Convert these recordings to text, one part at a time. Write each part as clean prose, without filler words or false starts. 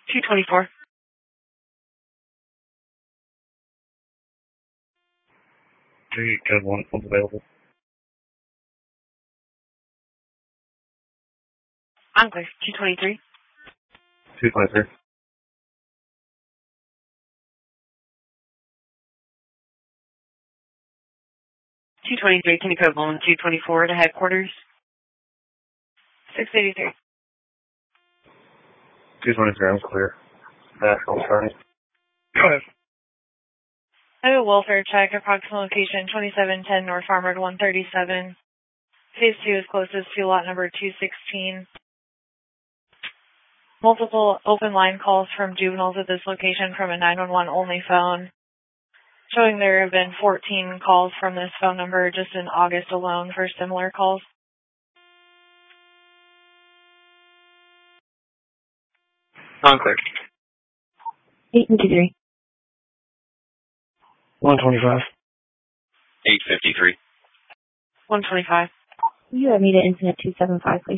224. Code 1, what's available? Enclave, 223. 223. 223, can you code 1 224 to headquarters? 683. 223, I'm clear. National Attorney. Go ahead. I have a welfare check, approximate location 2710 North Farm Road 137. Phase 2 is closest to lot number 216. Multiple open line calls from juveniles at this location from a 911 only phone. Showing there have been 14 calls from this phone number just in August alone for similar calls. Enclave. 853. 125. 853. 125. You have me to incident 275, please.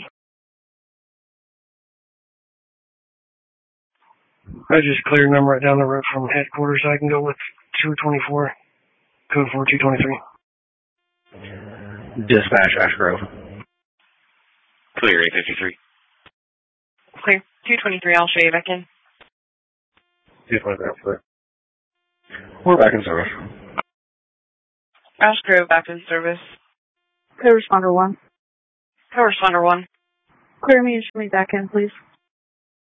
I just cleared them right down the road from headquarters. I can go with 224. Code 4, 223. Dispatch, Ash Grove. Clear 853. Clear. 223, I'll show you back in. 223, I'm clear. We're back in service. Ash Grove, back in service. Clear responder 1. Co-responder 1. Clear me and show me back in, please.